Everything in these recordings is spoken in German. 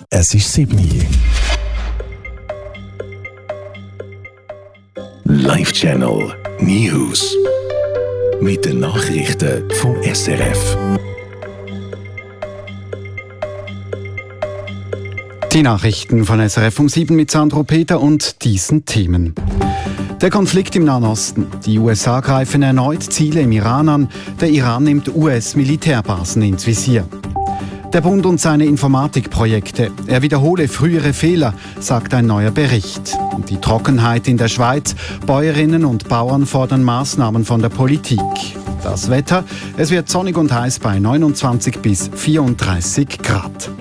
Es ist 7 Uhr. Live-Channel News. Mit den Nachrichten vom SRF. Die Nachrichten von SRF um 7 mit Sandro Peter und diesen Themen. Der Konflikt im Nahen Osten. Die USA greifen erneut Ziele im Iran an. Der Iran nimmt US-Militärbasen ins Visier. Der Bund und seine Informatikprojekte. Er wiederhole frühere Fehler, sagt ein neuer Bericht. Und die Trockenheit in der Schweiz. Bäuerinnen und Bauern fordern Maßnahmen von der Politik. Das Wetter. Es wird sonnig und heiß bei 29 bis 34 Grad.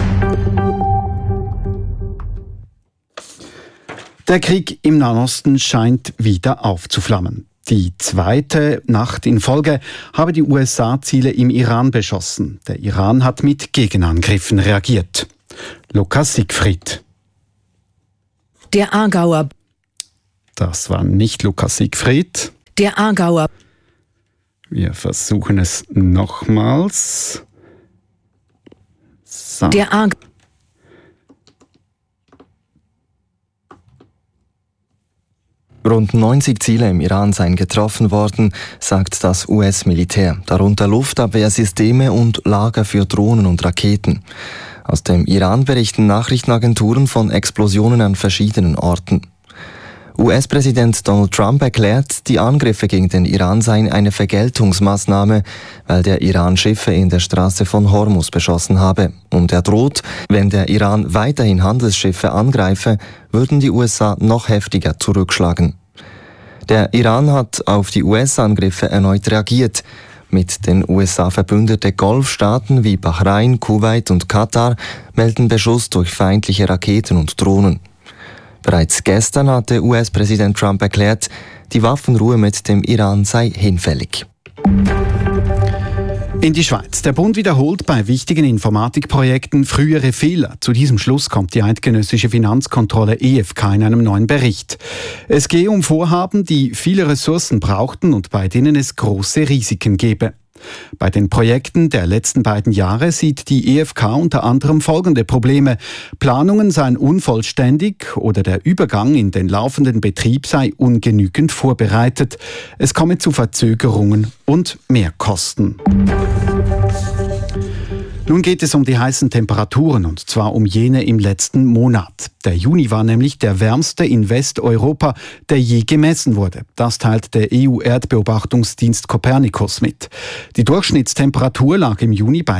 Der Krieg im Nahen Osten scheint wieder aufzuflammen. Die zweite Nacht in Folge habe die USA Ziele im Iran beschossen. Der Iran hat mit Gegenangriffen reagiert. Lukas Siegfried. Der Aargauer. Das war nicht Lukas Siegfried. Der Aargauer. Wir versuchen es nochmals. So. Der Aargauer. Rund 90 Ziele im Iran seien getroffen worden, sagt das US-Militär, darunter Luftabwehrsysteme und Lager für Drohnen und Raketen. Aus dem Iran berichten Nachrichtenagenturen von Explosionen an verschiedenen Orten. US-Präsident Donald Trump erklärt, die Angriffe gegen den Iran seien eine Vergeltungsmaßnahme, weil der Iran Schiffe in der Straße von Hormuz beschossen habe. Und er droht, wenn der Iran weiterhin Handelsschiffe angreife, würden die USA noch heftiger zurückschlagen. Der Iran hat auf die US-Angriffe erneut reagiert. Mit den USA verbündete Golfstaaten wie Bahrain, Kuwait und Katar melden Beschuss durch feindliche Raketen und Drohnen. Bereits gestern hatte US-Präsident Trump erklärt, die Waffenruhe mit dem Iran sei hinfällig. In die Schweiz. Der Bund wiederholt bei wichtigen Informatikprojekten frühere Fehler. Zu diesem Schluss kommt die eidgenössische Finanzkontrolle EFK in einem neuen Bericht. Es gehe um Vorhaben, die viele Ressourcen brauchten und bei denen es große Risiken gebe. Bei den Projekten der letzten beiden Jahre sieht die EFK unter anderem folgende Probleme. Planungen seien unvollständig oder der Übergang in den laufenden Betrieb sei ungenügend vorbereitet. Es komme zu Verzögerungen und Mehrkosten. Nun geht es um die heißen Temperaturen, und zwar um jene im letzten Monat. Der Juni war nämlich der wärmste in Westeuropa, der je gemessen wurde. Das teilt der EU-Erdbeobachtungsdienst Copernicus mit. Die Durchschnittstemperatur lag im Juni bei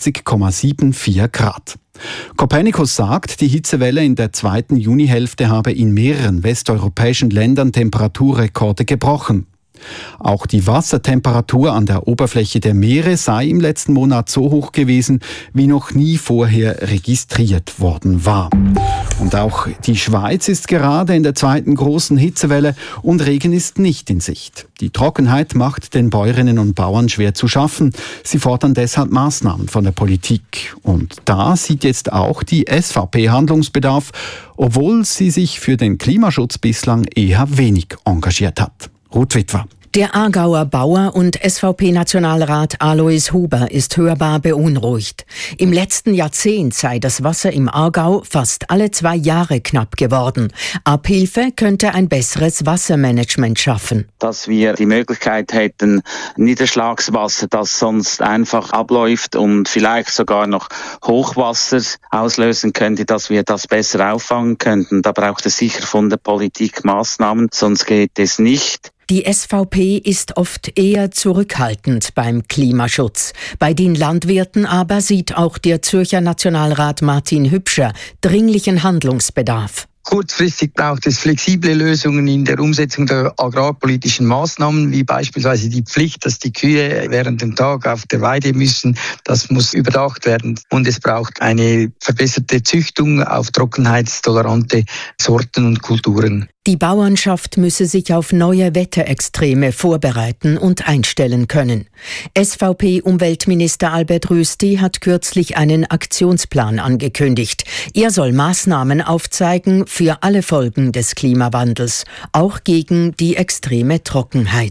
20,74 Grad. Copernicus sagt, die Hitzewelle in der zweiten Junihälfte habe in mehreren westeuropäischen Ländern Temperaturrekorde gebrochen. Auch die Wassertemperatur an der Oberfläche der Meere sei im letzten Monat so hoch gewesen, wie noch nie vorher registriert worden war. Und auch die Schweiz ist gerade in der zweiten großen Hitzewelle und Regen ist nicht in Sicht. Die Trockenheit macht den Bäuerinnen und Bauern schwer zu schaffen. Sie fordern deshalb Maßnahmen von der Politik. Und da sieht jetzt auch die SVP Handlungsbedarf, obwohl sie sich für den Klimaschutz bislang eher wenig engagiert hat. Ruth Witwer. Der Aargauer Bauer und SVP-Nationalrat Alois Huber ist hörbar beunruhigt. Im letzten Jahrzehnt sei das Wasser im Aargau fast alle 2 Jahre knapp geworden. Abhilfe könnte ein besseres Wassermanagement schaffen. Dass wir die Möglichkeit hätten, Niederschlagswasser, das sonst einfach abläuft und vielleicht sogar noch Hochwasser auslösen könnte, dass wir das besser auffangen könnten. Da braucht es sicher von der Politik Maßnahmen, sonst geht es nicht. Die SVP ist oft eher zurückhaltend beim Klimaschutz. Bei den Landwirten aber sieht auch der Zürcher Nationalrat Martin Hübscher dringlichen Handlungsbedarf. Kurzfristig braucht es flexible Lösungen in der Umsetzung der agrarpolitischen Maßnahmen, wie beispielsweise die Pflicht, dass die Kühe während dem Tag auf der Weide müssen. Das muss überdacht werden. Und es braucht eine verbesserte Züchtung auf trockenheitstolerante Sorten und Kulturen. Die Bauernschaft müsse sich auf neue Wetterextreme vorbereiten und einstellen können. SVP-Umweltminister Albert Rösti hat kürzlich einen Aktionsplan angekündigt. Er soll Maßnahmen aufzeigen für alle Folgen des Klimawandels, auch gegen die extreme Trockenheit.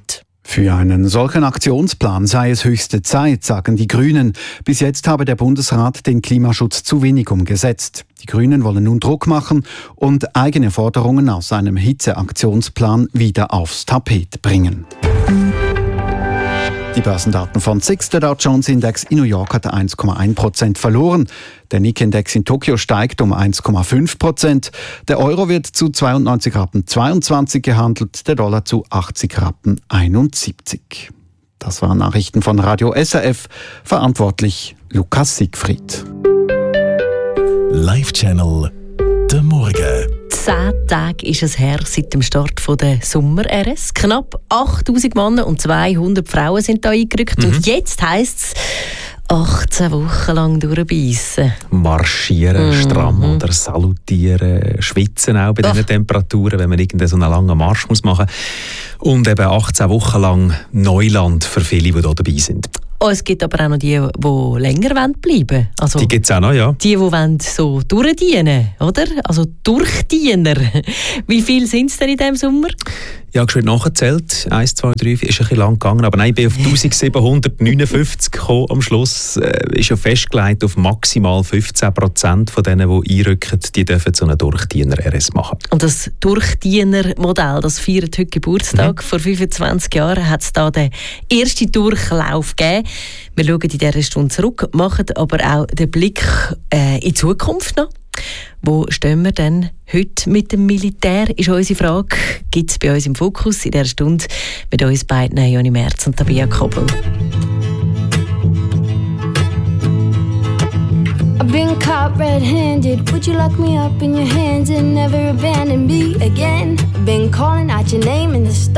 Für einen solchen Aktionsplan sei es höchste Zeit, sagen die Grünen. Bis jetzt habe der Bundesrat den Klimaschutz zu wenig umgesetzt. Die Grünen wollen nun Druck machen und eigene Forderungen aus einem Hitzeaktionsplan wieder aufs Tapet bringen. Die Börsendaten von SIX, der Dow Jones Index in New York hat 1,1% verloren. Der Nikkei-Index in Tokio steigt um 1,5%. Der Euro wird zu 92,22 Rappen gehandelt, der Dollar zu 80,71 Rappen. Das waren Nachrichten von Radio SRF. Verantwortlich Lukas Siegfried. Live-Channel der Morgen. 10 Tage ist es her seit dem Start der Sommer-RS. Knapp 8000 Männer und 200 Frauen sind da eingerückt. Und jetzt heisst es 18 Wochen lang durchbeissen. Marschieren, stramm oder salutieren, schwitzen auch bei diesen Temperaturen, wenn man irgendeinen so einen langen Marsch machen muss. Und eben 18 Wochen lang Neuland für viele, die hier dabei sind. Oh, es gibt aber auch noch die länger bleiben wollen. Also, die gibt es auch noch, ja. Die wollen so durchdienen, oder? Also Durchdiener. Wie viel sind es denn in diesem Sommer? Ja, ich habe nachgezählt. 1, 2, 3, 4, ist ein bisschen lang gegangen. Aber nein, ich bin auf 1759 gekommen am Schluss. Ist ja festgelegt auf maximal 15% von denen, die einrücken, die dürfen so einen Durchdiener-RS machen. Und das Durchdiener-Modell, das feiert heute Geburtstag. Vor 25 Jahren hat es da den ersten Durchlauf gegeben. Wir schauen in dieser Stunde zurück, machen aber auch den Blick in die Zukunft noch. Wo stehen wir denn heute mit dem Militär, ist unsere Frage. Gibt es bei uns im Fokus in dieser Stunde mit uns beiden, Joni Merz und Tabia Koppel. I've been caught red-handed. Would you lock me up in your hands and never abandon me again? I've been calling out your name in the